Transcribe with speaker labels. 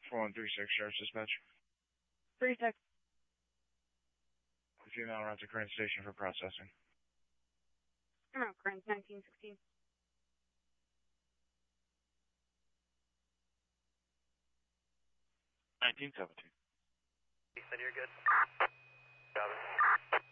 Speaker 1: 4136, Sheriff's Dispatch.
Speaker 2: 36.
Speaker 1: The female route to current station for processing.
Speaker 2: No, current 1916.
Speaker 3: 1917.
Speaker 4: You said you're good.